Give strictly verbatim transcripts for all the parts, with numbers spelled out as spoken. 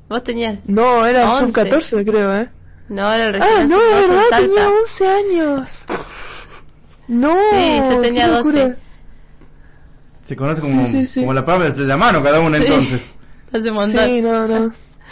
Vos tenías... No, era sub catorce creo, ¿eh? No, era el regional. Ah, no, de verdad, Salta. tenía once años. No, sí, yo tenía doce. Se conoce como, sí, sí, sí. como la palma de la mano cada uno, sí. Entonces. Hace un montón. Sí, no, no.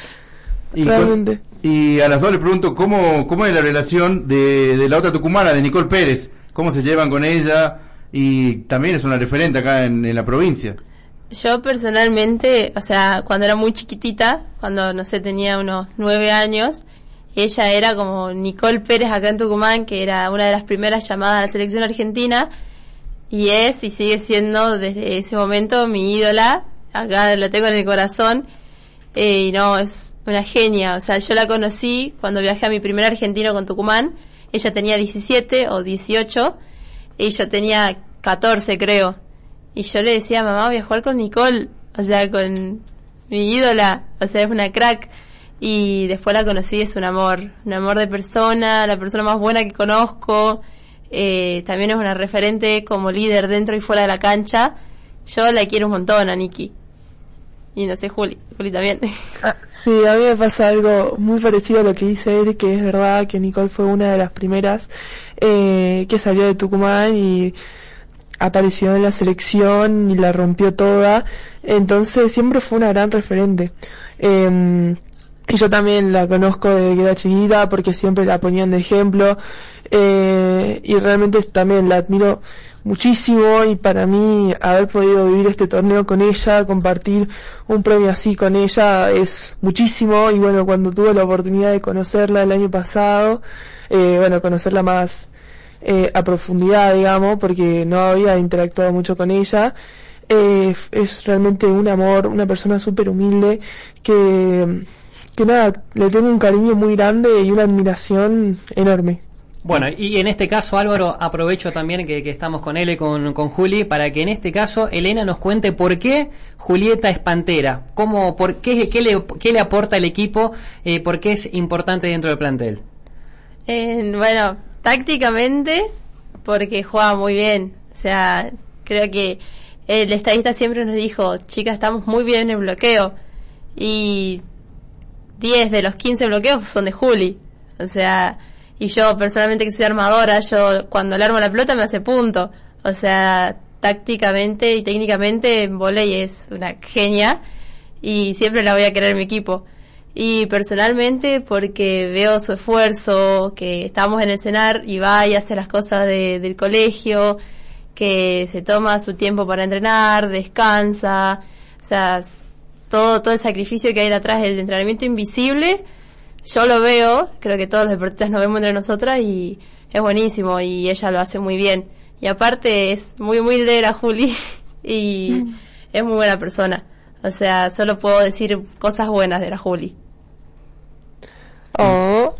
Y, realmente. Con, y a las dos le pregunto, ¿cómo, cómo es la relación de, de la otra tucumana, de Nicole Pérez? ¿Cómo se llevan con ella? Y también es una referente acá en, en la provincia. Yo personalmente, o sea, cuando era muy chiquitita, cuando, no sé, tenía unos nueve años, ella era como Nicole Pérez acá en Tucumán, que era una de las primeras llamadas a la selección argentina, y es y sigue siendo desde ese momento mi ídola, acá la tengo en el corazón, eh, y no, es una genia. O sea, yo la conocí cuando viajé a mi primer argentino con Tucumán, ella tenía diecisiete o dieciocho, y yo tenía catorce creo, y yo le decía, mamá, voy a jugar con Nicole, o sea, con mi ídola, o sea, es una crack. Y después la conocí, es un amor, un amor de persona, la persona más buena que conozco, eh, también es una referente como líder dentro y fuera de la cancha. Yo la quiero un montón a Niki. Y no sé, Juli, Juli también. Ah, sí, a mí me pasa algo muy parecido a lo que dice él, que es verdad que Nicole fue una de las primeras eh, que salió de Tucumán y apareció en la selección y la rompió toda, entonces siempre fue una gran referente. Eh, y yo también la conozco desde que era chiquita porque siempre la ponían de ejemplo, eh, y realmente también la admiro muchísimo, y para mí haber podido vivir este torneo con ella, compartir un premio así con ella es muchísimo. Y bueno, cuando tuve la oportunidad de conocerla el año pasado, eh, bueno, conocerla más eh, a profundidad, digamos, porque no había interactuado mucho con ella, eh, es realmente un amor, una persona súper humilde que, que nada, le tengo un cariño muy grande y una admiración enorme. Bueno, y en este caso, Álvaro, aprovecho también que, que estamos con él y con, con Juli, para que en este caso Elena nos cuente por qué Julieta es Pantera, cómo, por qué, qué le, qué le aporta al equipo, eh, por qué es importante dentro del plantel. Eh, bueno, tácticamente, porque juega muy bien. O sea, creo que el estadista siempre nos dijo, chicas, estamos muy bien en el bloqueo. Y diez de los quince bloqueos son de Juli. O sea, y yo personalmente que soy armadora, yo cuando le armo la pelota me hace punto. O sea, tácticamente y técnicamente en vóley es una genia y siempre la voy a querer en mi equipo. Y personalmente porque veo su esfuerzo, que estamos en el cenar y va y hace las cosas de, del colegio, que se toma su tiempo para entrenar, descansa, o sea, todo todo el sacrificio que hay detrás del entrenamiento invisible. Yo lo veo, creo que todos los deportistas nos vemos entre nosotras y es buenísimo y ella lo hace muy bien. Y aparte es muy humilde la Juli y mm. es muy buena persona. O sea, solo puedo decir cosas buenas de la Juli. Oh.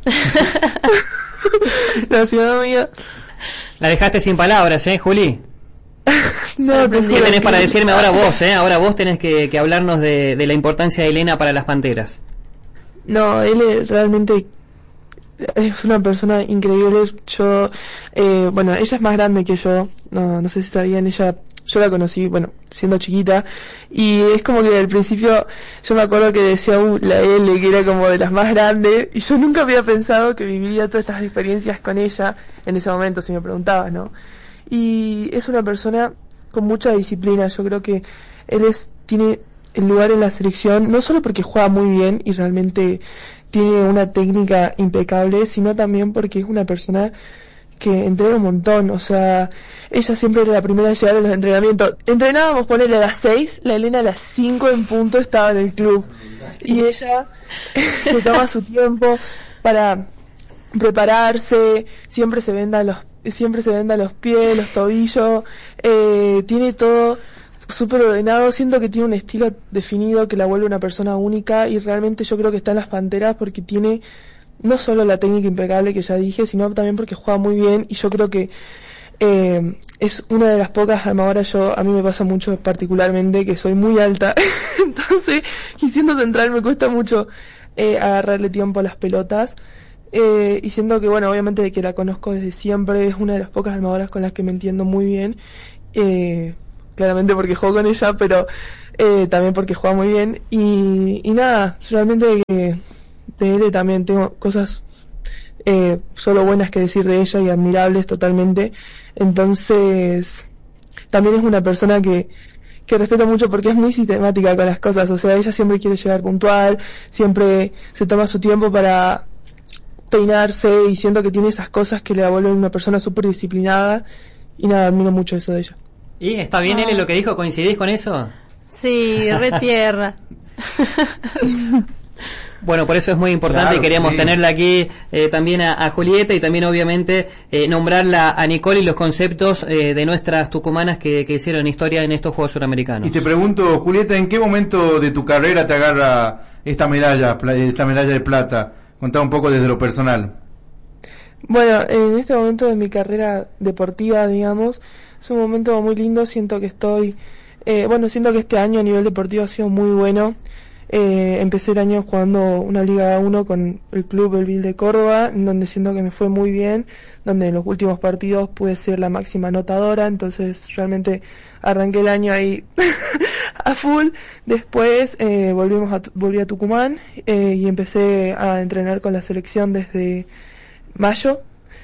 Gracias, amiga. La dejaste sin palabras, ¿eh, Juli? No, ¿Qué tenés para decirme ahora vos, eh? Ahora vos tenés que, que hablarnos de, de la importancia de Elena para las Panteras. No, él realmente es una persona increíble. Yo, eh, bueno, ella es más grande que yo, no, no sé si sabían, ella, yo la conocí, bueno, siendo chiquita, y es como que al principio yo me acuerdo que decía, uh, la L, que era como de las más grandes, y yo nunca había pensado que viviría todas estas experiencias con ella en ese momento, si me preguntabas, ¿no? Y es una persona con mucha disciplina. Yo creo que él es, tiene el lugar en la selección, no solo porque juega muy bien y realmente tiene una técnica impecable, sino también porque es una persona que entrena un montón. O sea, ella siempre era la primera a llegar a los entrenamientos. Entrenábamos, ponerle a las seis, la Elena a las cinco en punto estaba en el club. Y ella se toma su tiempo para prepararse, siempre se venda los, siempre se venda los pies, los tobillos, eh, tiene todo súper ordenado. Siento que tiene un estilo definido que la vuelve una persona única, y realmente yo creo que está en las Panteras porque tiene no solo la técnica impecable que ya dije, sino también porque juega muy bien. Y yo creo que eh, es una de las pocas armadoras. Yo, a mí me pasa mucho particularmente que soy muy alta entonces, y siendo central me cuesta mucho eh, agarrarle tiempo a las pelotas, eh, y siento que, bueno, obviamente de que la conozco desde siempre, es una de las pocas armadoras con las que me entiendo muy bien, eh, claramente porque juego con ella, pero eh, también porque juega muy bien. Y, y nada, realmente que de él también tengo cosas eh, solo buenas que decir de ella y admirables totalmente. Entonces, también es una persona que que respeto mucho porque es muy sistemática con las cosas, o sea, ella siempre quiere llegar puntual, siempre se toma su tiempo para peinarse y siento que tiene esas cosas que le vuelven una persona súper disciplinada y nada, admiro mucho eso de ella. ¿Y está bien, Ele, lo que dijo? ¿Coincidís con eso? Sí, re tierna. Bueno, por eso es muy importante Claro, y queríamos sí. tenerla aquí eh, también a, a Julieta y también obviamente eh, nombrarla a Nicole y los conceptos eh, de nuestras tucumanas que, que hicieron historia en estos Juegos Suramericanos. Y te pregunto, Julieta, ¿en qué momento de tu carrera te agarra esta medalla, pla- esta medalla de plata? Contá un poco desde lo personal. Bueno, en este momento de mi carrera deportiva, digamos, es un momento muy lindo, siento que estoy, eh, bueno, siento que este año a nivel deportivo ha sido muy bueno. Eh, empecé el año jugando una Liga uno con el club Belville de Córdoba, en donde siento que me fue muy bien, donde en los últimos partidos pude ser la máxima anotadora, entonces realmente arranqué el año ahí a full. Después eh, volvimos a, volví a Tucumán eh, y empecé a entrenar con la selección desde mayo,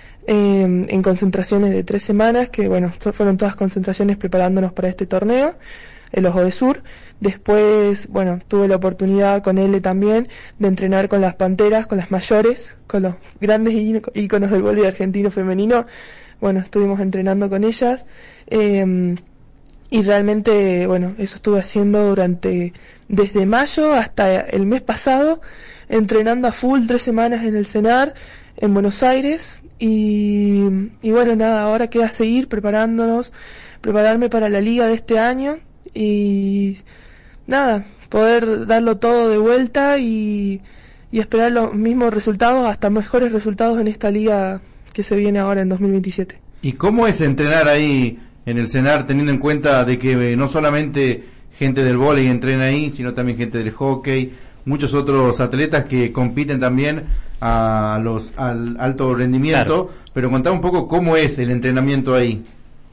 eh, en concentraciones de tres semanas, que bueno, fueron todas concentraciones preparándonos para este torneo, el Ojo de Sur. Después, bueno, tuve la oportunidad con él también de entrenar con las Panteras, con las mayores, con los grandes íconos del voleibol argentino femenino. Bueno, estuvimos entrenando con ellas, eh, y realmente, bueno, eso estuve haciendo durante, desde mayo hasta el mes pasado, entrenando a full tres semanas en el CENAR, en Buenos Aires, y, y bueno, nada, ahora queda seguir preparándonos, prepararme para la liga de este año, y nada, poder darlo todo de vuelta y, y esperar los mismos resultados, hasta mejores resultados en esta liga que se viene ahora en dos mil veintisiete. ¿Y cómo es entrenar ahí en el CENAR, teniendo en cuenta de que eh, no solamente gente del vóley entrena ahí, sino también gente del hockey, muchos otros atletas que compiten también a los al alto rendimiento? Claro. Pero contá un poco cómo es el entrenamiento ahí.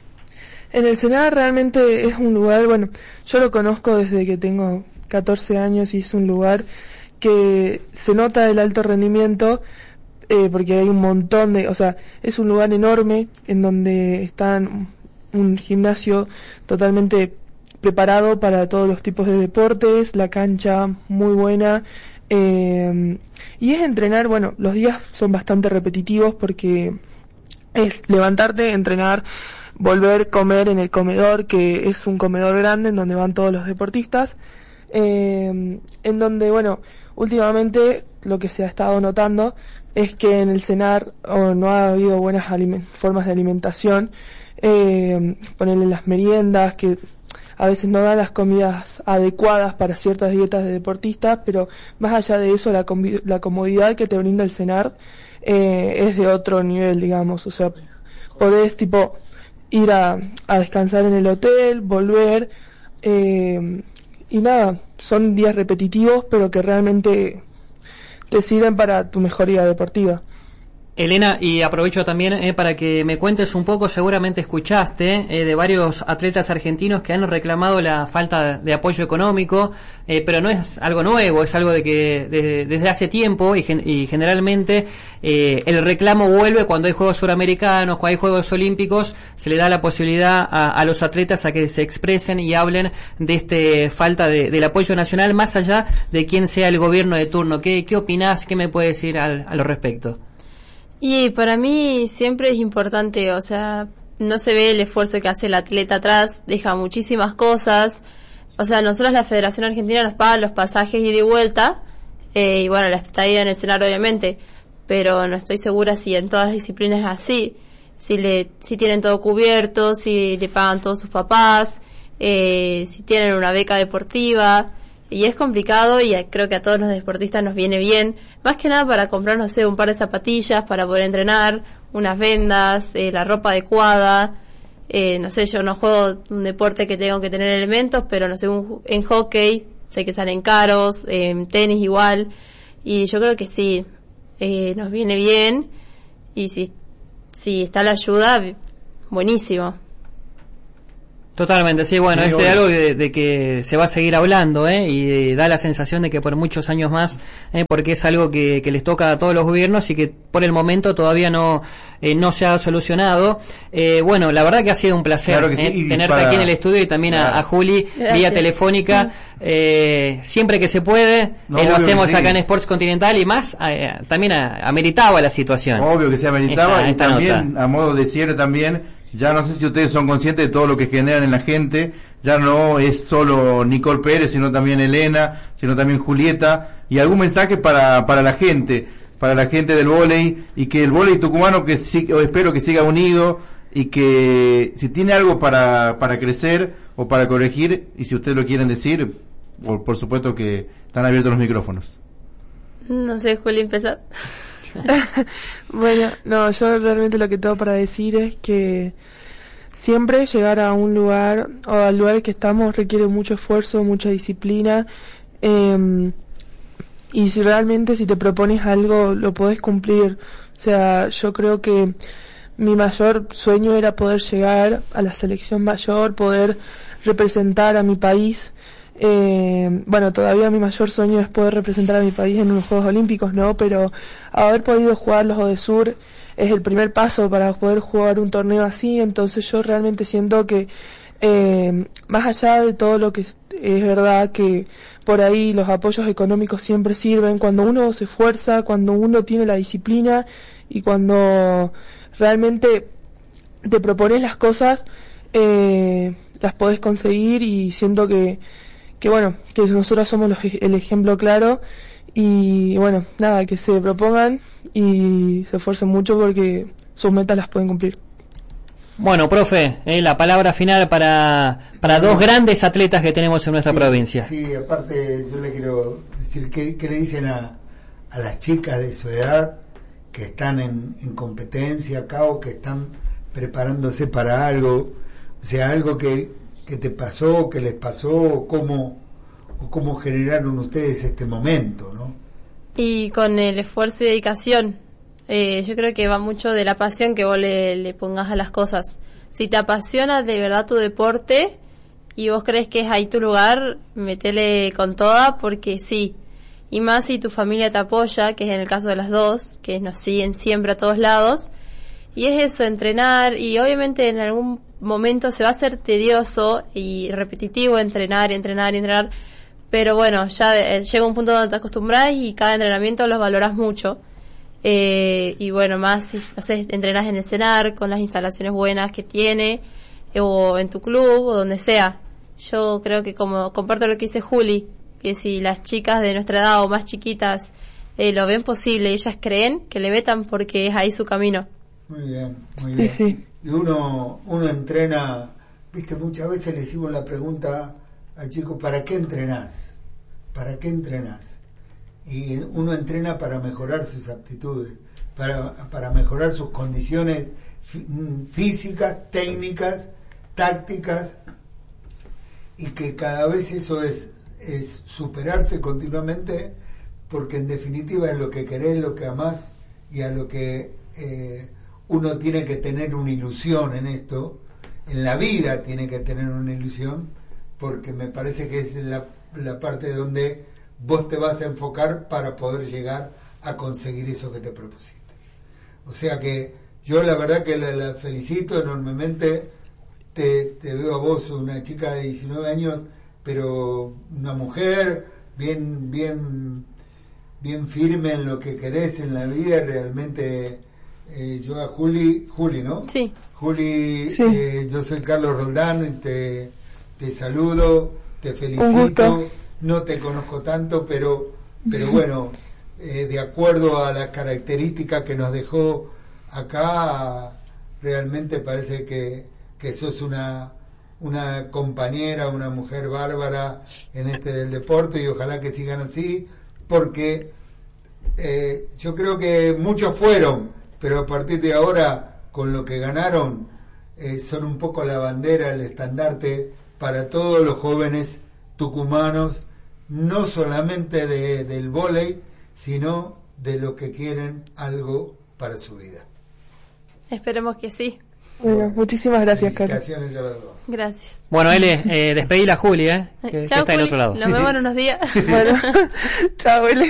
En el CENAR realmente es un lugar, bueno, yo lo conozco desde que tengo catorce años y es un lugar que se nota el alto rendimiento, eh, porque hay un montón de, o sea, es un lugar enorme en donde están un gimnasio totalmente preparado para todos los tipos de deportes, la cancha muy buena, eh, y es entrenar, bueno, los días son bastante repetitivos porque es levantarte, entrenar, volver, comer en el comedor, que es un comedor grande en donde van todos los deportistas, eh, en donde, bueno, últimamente lo que se ha estado notando es que en el CENAR oh, no ha habido buenas aliment- formas de alimentación, eh, ponerle las meriendas, que a veces no dan las comidas adecuadas para ciertas dietas de deportistas, pero más allá de eso, la, com- la comodidad que te brinda el CENAR eh, es de otro nivel, digamos, o sea, podés tipo ir a, a descansar en el hotel, volver, eh, y nada, son días repetitivos, pero que realmente te sirven para tu mejoría deportiva. Elena, y aprovecho también eh, para que me cuentes un poco, seguramente escuchaste eh, de varios atletas argentinos que han reclamado la falta de apoyo económico, eh, pero no es algo nuevo, es algo de que de, desde hace tiempo y, gen, y generalmente eh, el reclamo vuelve cuando hay Juegos Suramericanos, cuando hay Juegos Olímpicos, se le da la posibilidad a, a los atletas a que se expresen y hablen de este falta de, del apoyo nacional, más allá de quién sea el gobierno de turno. ¿Qué, qué opinás? ¿Qué me puedes decir al, al respecto? Y para mí siempre es importante, o sea, no se ve el esfuerzo que hace el atleta atrás, deja muchísimas cosas, o sea, nosotros la Federación Argentina nos paga los pasajes ida y vuelta, eh, y bueno, la estadía en el CENAR obviamente, pero no estoy segura si en todas las disciplinas es así, si le, si tienen todo cubierto, si le pagan todos sus papás, eh, si tienen una beca deportiva. Y es complicado y creo que a todos los deportistas nos viene bien, más que nada para comprar, no sé, un par de zapatillas para poder entrenar, unas vendas, eh, la ropa adecuada, eh, no sé, yo no juego un deporte que tengo que tener elementos, pero no sé, un, en hockey sé que salen caros, eh, en tenis igual, y yo creo que sí, eh, nos viene bien, y si, si está la ayuda, buenísimo. Totalmente, sí, bueno, Sí, es de algo de, de que se va a seguir hablando, ¿eh? Y da la sensación de que por muchos años más, ¿eh? Porque es algo que, que les toca a todos los gobiernos y que por el momento todavía no eh, no se ha solucionado. Eh, bueno, la verdad que ha sido un placer, Claro que sí, ¿eh? y tenerte para- aquí en el estudio y también Claro. a, a Juli Gracias. vía telefónica. Eh, siempre que se puede, No, eh, lo obvio que hacemos sí. acá en Sports Continental y más, eh, también a- ameritaba la situación. Obvio que se ameritaba Esta- y esta también, nota. a modo de cierre también, ya no sé si ustedes son conscientes de todo lo que generan en la gente, ya no es solo Nicole Pérez, sino también Elena, sino también Julieta, y algún mensaje para, para la gente, para la gente del vóley, y que el vóley tucumano que sí, o espero que siga unido, y que si tiene algo para, para crecer o para corregir, y si ustedes lo quieren decir, por, por supuesto que están abiertos los micrófonos. No sé, Juli, empezar. Bueno, no, yo realmente lo que tengo para decir es que siempre llegar a un lugar o al lugar que estamos requiere mucho esfuerzo, mucha disciplina, eh, y si realmente si te propones algo lo podés cumplir. O sea, yo creo que mi mayor sueño era poder llegar a la selección mayor, poder representar a mi país. Eh, bueno, todavía mi mayor sueño es poder representar a mi país en unos Juegos Olímpicos, ¿no? Pero haber podido jugar los ODESUR es el primer paso para poder jugar un torneo así. Entonces yo realmente siento que eh, más allá de todo lo que es, es verdad que por ahí los apoyos económicos siempre sirven, cuando uno se esfuerza, cuando uno tiene la disciplina y cuando realmente te propones las cosas, eh, las podés conseguir. Y siento que que bueno, que nosotros somos los, el ejemplo claro. Y bueno, nada, que se propongan y se esfuercen mucho porque sus metas las pueden cumplir. Bueno, profe, eh, la palabra final para, para dos grandes atletas que tenemos en nuestra Sí, provincia. Sí, aparte yo le quiero decir que, que le dicen a, a las chicas de su edad que están en, en competencia acá o que están preparándose para algo, o sea, algo que, que te pasó, que les pasó, o cómo, o cómo generaron ustedes este momento, ¿no? Y con el esfuerzo y dedicación. Eh, yo creo que va mucho de la pasión que vos le, le pongas a las cosas. Si te apasiona de verdad tu deporte y vos crees que es ahí tu lugar, metele con toda, porque sí. Y más si tu familia te apoya, que es en el caso de las dos, que nos siguen siempre a todos lados. Y es eso, entrenar, y obviamente en algún momento se va a hacer tedioso y repetitivo entrenar, y entrenar, y entrenar, pero bueno, ya eh, llega un punto donde te acostumbras y cada entrenamiento los valoras mucho. Eh, y bueno, más si, no sé, entrenas en el CENAR con las instalaciones buenas que tiene, eh, o en tu club, o donde sea. Yo creo que como comparto lo que dice Juli, que si las chicas de nuestra edad o más chiquitas eh, lo ven posible y ellas creen, que le metan porque es ahí su camino. Muy bien, muy Sí, bien. sí. Y uno, uno entrena, viste, muchas veces le hicimos la pregunta al chico, ¿para qué entrenás? ¿Para qué entrenás? Y uno entrena para mejorar sus aptitudes, para, para mejorar sus condiciones fí- físicas, técnicas, tácticas, y que cada vez eso es, es superarse continuamente, porque en definitiva es lo que querés, lo que amás, y a lo que eh, uno tiene que tener una ilusión en esto, en la vida tiene que tener una ilusión, porque me parece que es la, la parte donde vos te vas a enfocar para poder llegar a conseguir eso que te propusiste. O sea que yo la verdad que la, la felicito enormemente, te, te veo a vos una chica de diecinueve años, pero una mujer bien, bien, bien firme en lo que querés en la vida, realmente. Eh, yo a Juli, Juli, ¿no? Sí. Juli, Sí. eh, yo soy Carlos Roldán, te, te saludo, te felicito. Un gusto. No te conozco tanto, pero, pero bueno, eh, de acuerdo a las características que nos dejó acá, realmente parece que, que sos una, una compañera, una mujer bárbara en este del deporte, y ojalá que sigan así, porque eh, yo creo que muchos fueron, pero a partir de ahora, con lo que ganaron, eh, son un poco la bandera, el estandarte para todos los jóvenes tucumanos, no solamente de, del vóley, sino de lo que quieren algo para su vida. Esperemos que sí. Bueno, muchísimas gracias, Carlos. Felicitaciones a los dos. Gracias. Bueno, Ele, eh, despedí la Juli, ¿eh? Que, que Chao, está del Juli. otro lado. Nos vemos en unos días. Bueno, chao, Elena.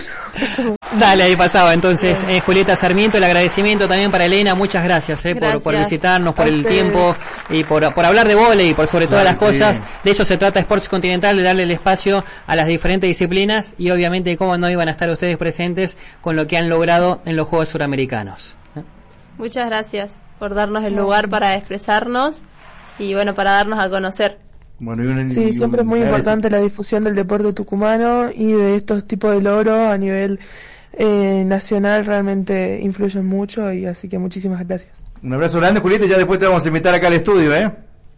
Dale, ahí pasaba. Entonces, eh, Julieta Sarmiento, el agradecimiento también para Elena. Muchas gracias, eh, por, por Gracias. visitarnos, por A el ustedes. tiempo y por, por hablar de vóley y por sobre todas Claro, las sí. cosas. De eso se trata Sports Continental, de darle el espacio a las diferentes disciplinas y obviamente cómo no iban a estar ustedes presentes con lo que han logrado en los Juegos Suramericanos. ¿eh? Muchas gracias por darnos el lugar para expresarnos y bueno, para darnos a conocer. Bueno, y un- y Sí, un- siempre es muy agradec- importante la difusión del deporte tucumano y de estos tipos de logros a nivel eh, nacional, realmente influyen mucho y así que muchísimas gracias. Un abrazo grande, Julieta, y ya después te vamos a invitar acá al estudio, ¿eh?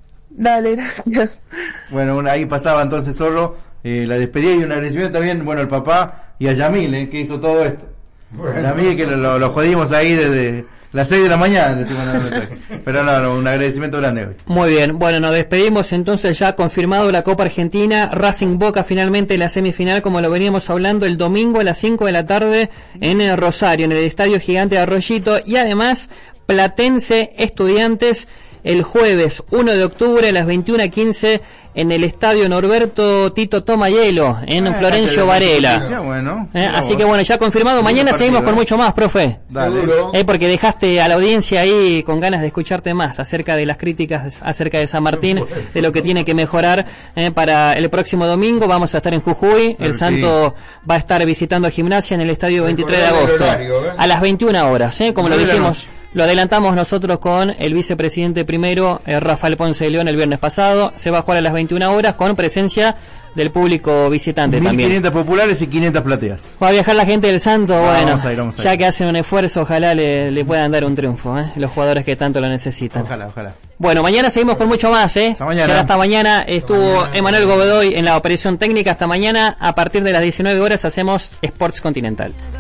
Dale, gracias. Bueno, una- ahí pasaba entonces solo eh, la despedida y un agradecimiento también, bueno, al papá y a Yamil, ¿eh? Que hizo todo esto. Bueno. Yamil, que lo, lo, lo jodimos ahí desde las seis de la mañana, le estoy mandando mensaje. Pero no, no, un agradecimiento grande hoy. Muy bien, bueno, nos despedimos entonces ya confirmado la Copa Argentina, Racing Boca finalmente en la semifinal como lo veníamos hablando el domingo a las cinco de la tarde en el Rosario, en el Estadio Gigante de Arroyito y además Platense Estudiantes el jueves uno de octubre a las veintiuna quince en el Estadio Norberto Tito Tomayelo en Ah, Florencio parte de la Varela. noticia, Bueno, Eh, mira así vos. que bueno, ya confirmado, mañana partido, seguimos con ¿eh? mucho más, profe. Dale. Seguro. Eh, porque dejaste a la audiencia ahí con ganas de escucharte más acerca de las críticas acerca de San Martín, de lo que tiene que mejorar eh, para el próximo domingo. Vamos a estar en Jujuy, Claro, el Santo va a estar visitando Gimnasia en el estadio veintitrés de Recordame el agosto, horario, ¿eh? a las veintiuna horas, eh, como lo nueve de la dijimos. noche. Lo adelantamos nosotros con el vicepresidente primero, eh, Rafael Ponce de León, el viernes pasado. Se va a jugar a las veintiuna horas con presencia del público visitante mil también. quinientas populares y quinientas plateas. Va a viajar la gente del Santo, Ah, bueno, vamos a ir, vamos a ir. ya que hacen un esfuerzo, ojalá le, le puedan dar un triunfo, ¿eh? Los jugadores que tanto lo necesitan. Ojalá, ojalá. Bueno, mañana seguimos con mucho más, ¿eh? Hasta mañana. Será hasta mañana. Estuvo mañana. Emanuel Gobedoy en la operación técnica. Hasta mañana, a partir de las diecinueve horas, hacemos Sports Continental.